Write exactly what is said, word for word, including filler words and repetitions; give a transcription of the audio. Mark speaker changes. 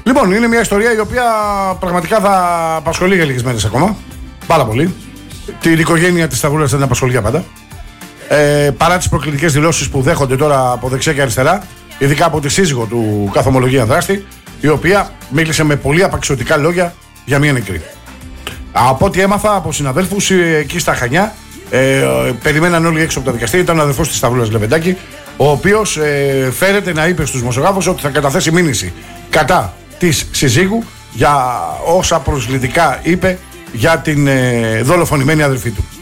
Speaker 1: Λοιπόν, είναι μια ιστορία η οποία πραγματικά θα απασχολεί για λίγες μέρες ακόμα. Πάρα πολύ. Την οικογένεια της Σταυρούλας δεν απασχολεί για πάντα. Ε, παρά τις προκλητικές δηλώσεις που δέχονται τώρα από δεξιά και αριστερά, ειδικά από τη σύζυγο του καθομολογία δράστη, η οποία μίλησε με πολύ απαξιωτικά λόγια για μια νεκρή. Από ό,τι έμαθα από συναδέλφους εκεί στα Χανιά, ε, περιμέναν όλοι έξω από τα δικαστήρια. Ήταν ο αδερφός της Σταυρούλας Λεβεντάκη, ο οποίος ε, φέρεται να είπε στους δημοσιογράφους ότι θα καταθέσει μήνυση κατά της συζύγου για όσα προσβλητικά είπε για την ε, δολοφονημένη αδερφή του.